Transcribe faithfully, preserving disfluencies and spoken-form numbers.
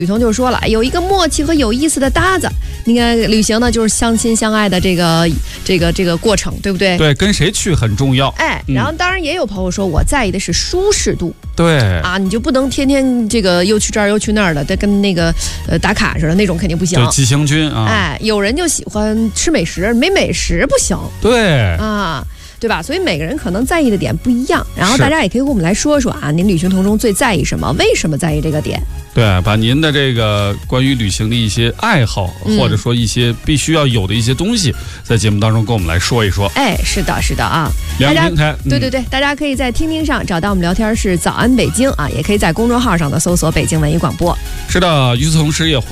雨桐就说了，有一个默契和有意思的搭子。你看，旅行呢就是相亲相爱的这个这个这个过程，对不对？ 对，跟谁去很重要。 哎，然后当然也有朋友说，我在意的是舒适度。 对啊，你就不能天天这个又去这儿又去那儿的，这跟那个呃打卡似的那种肯定不行。 对，急行军啊。 哎，有人就喜欢吃美食，没美食不行。 对啊。对吧？所以每个人可能在意的点不一样，然后大家也可以跟我们来说说啊，您旅行途中最在意什么？为什么在意这个点？ 对，把您的这个关于旅行的一些爱好，嗯、或者说一些必须要有的一些东西，在节目当中跟我们来说一说。 哎，是的，是的啊， 两个平台， 对对对，大家可以在听听上找到我们聊天室早安北京啊，也可以在公众号上的搜索北京文艺广播。 是的，与此同时也